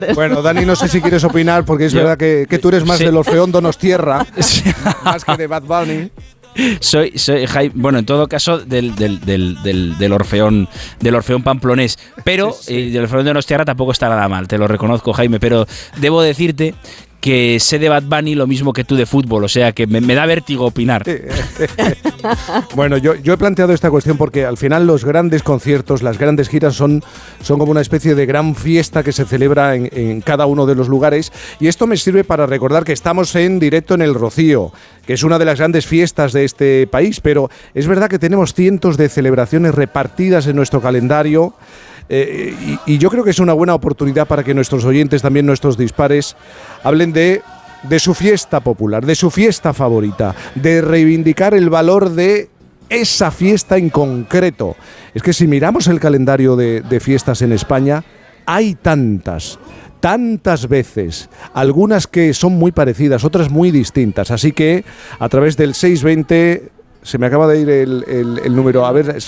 Bueno, Dani, no sé si quieres opinar, porque es verdad que tú eres más del Orfeón Donostierra, más que de Bad Bunny. Soy Jaime, bueno, en todo caso del Orfeón pamplonés, pero del Orfeón de Donostiarra tampoco está nada mal, te lo reconozco, Jaime, pero debo decirte que sé de Bad Bunny lo mismo que tú de fútbol, o sea que me da vértigo opinar. Bueno, yo he planteado esta cuestión porque al final los grandes conciertos, las grandes giras son como una especie de gran fiesta que se celebra en cada uno de los lugares, y esto me sirve para recordar que estamos en directo en El Rocío, que es una de las grandes fiestas de este país, pero es verdad que tenemos cientos de celebraciones repartidas en nuestro calendario. Y yo creo que es una buena oportunidad para que nuestros oyentes, también nuestros dispares, hablen de su fiesta popular, de su fiesta favorita, de reivindicar el valor de esa fiesta en concreto. Es que si miramos el calendario de fiestas en España, hay tantas veces, algunas que son muy parecidas, otras muy distintas. Así que a través del 620... Se me acaba de ir el número. A ver,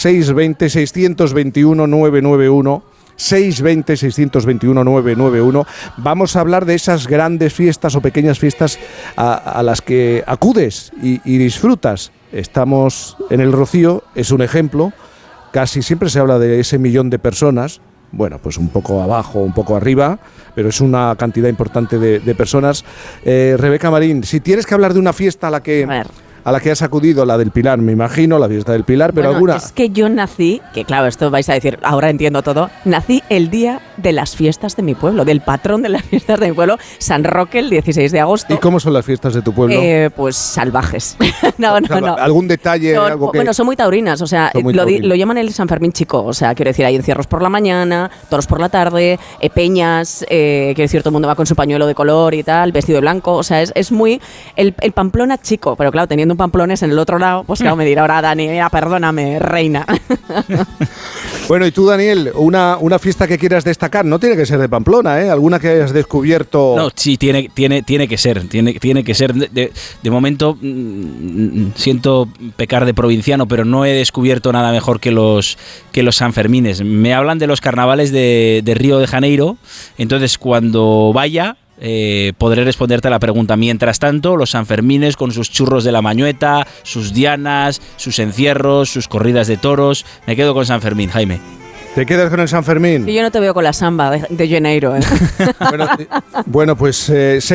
620-621-991. 620-621-991. Vamos a hablar de esas grandes fiestas o pequeñas fiestas a las que acudes y disfrutas. Estamos en El Rocío, es un ejemplo. Casi siempre se habla de ese 1 millón de personas. Bueno, pues un poco abajo, un poco arriba, pero es una cantidad importante de personas. Rebeca Marín, si tienes que hablar de una fiesta a la que has acudido, la del Pilar, me imagino, la fiesta del Pilar, pero alguna... Es que yo nací, que claro, esto vais a decir, ahora entiendo todo, nací el día de las fiestas de mi pueblo, del patrón de las fiestas de mi pueblo, San Roque, el 16 de agosto. ¿Y cómo son las fiestas de tu pueblo? Pues salvajes. No. ¿Algún detalle? Algo que... Bueno, son muy taurinas, o sea, lo llaman el San Fermín chico, o sea, quiero decir, hay encierros por la mañana, toros por la tarde, peñas, quiero decir, todo el mundo va con su pañuelo de color y tal, vestido de blanco, o sea, es muy... El Pamplona chico, pero claro, teniendo un pamplones en el otro lado, pues claro, me dirá ahora Dani, mira, perdóname, reina. Bueno, y tú, Daniel, una fiesta que quieras destacar, no tiene que ser de Pamplona, ¿eh? Alguna que hayas descubierto. No, sí, tiene que ser, tiene que ser. De momento siento pecar de provinciano, pero no he descubierto nada mejor que los Sanfermines. Me hablan de los carnavales de Río de Janeiro, entonces cuando vaya podré responderte a la pregunta. Mientras tanto, los Sanfermines con sus churros de la Mañueta, sus dianas, sus encierros, sus corridas de toros. Me quedo con San Fermín, Jaime. ¿Te quedas con el San Fermín? Y yo no te veo con la samba de Janeiro, ¿eh? Bueno, pues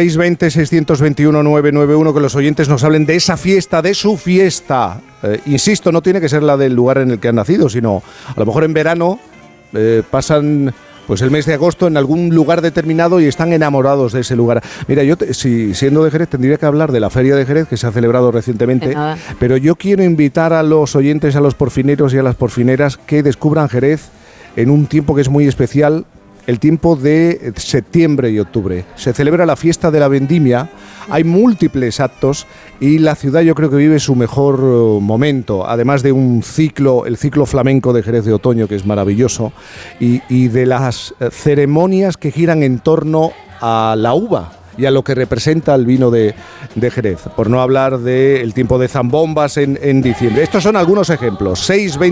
620-621-991, que los oyentes nos hablen de esa fiesta, de su fiesta. Insisto, no tiene que ser la del lugar en el que han nacido, sino a lo mejor en verano pasan... pues el mes de agosto en algún lugar determinado y están enamorados de ese lugar. Mira, yo siendo de Jerez tendría que hablar de la Feria de Jerez, que se ha celebrado recientemente, pero yo quiero invitar a los oyentes, a los porfineros y a las porfineras que descubran Jerez en un tiempo que es muy especial, el tiempo de septiembre y octubre. Se celebra la fiesta de la vendimia, hay múltiples actos y la ciudad yo creo que vive su mejor momento, además de un ciclo, el ciclo flamenco de Jerez de otoño, que es maravilloso, y de las ceremonias que giran en torno a la uva y a lo que representa el vino de Jerez, por no hablar del tiempo de zambombas en diciembre. Estos son algunos ejemplos.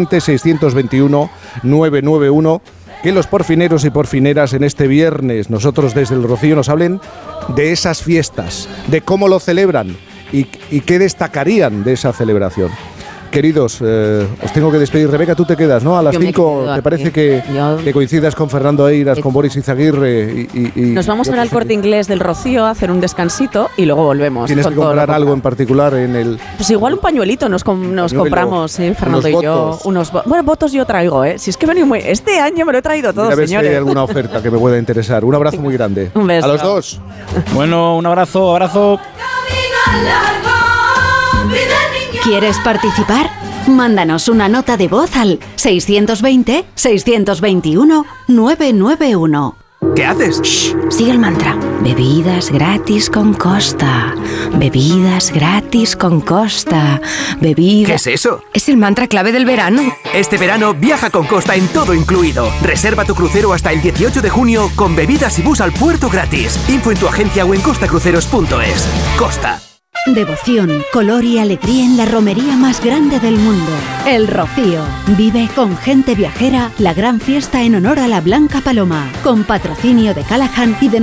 620-621-991, que los porfineros y porfineras en este viernes, nosotros desde El Rocío, nos hablen de esas fiestas, de cómo lo celebran y qué destacarían de esa celebración. Queridos, os tengo que despedir. Rebeca, tú te quedas, ¿no? A las 5, ¿te parece que coincidas con Fernando Eiras, con Boris Izaguirre? Nos vamos ahora al Corte Inglés del Rocío a hacer un descansito y luego volvemos. ¿Tienes que comprar algo en particular en el...? Pues igual un pañuelito nos compramos, Fernando y yo. Bueno, votos yo traigo, ¿eh? Si es que venimos este año me lo he traído todo, señores. A ver si hay alguna señores. oferta que me pueda interesar. Un abrazo muy grande. Un beso. A los dos. Bueno, un abrazo. ¿Quieres participar? Mándanos una nota de voz al 620-621-991. ¿Qué haces? Shh, sigue el mantra. Bebidas gratis con Costa. Bebidas gratis con Costa. ¿Qué es eso? Es el mantra clave del verano. Este verano viaja con Costa en todo incluido. Reserva tu crucero hasta el 18 de junio con bebidas y bus al puerto gratis. Info en tu agencia o en costacruceros.es. Costa. Devoción, color y alegría en la romería más grande del mundo. El Rocío. Vive con gente viajera la gran fiesta en honor a la Blanca Paloma, con patrocinio de Callahan y de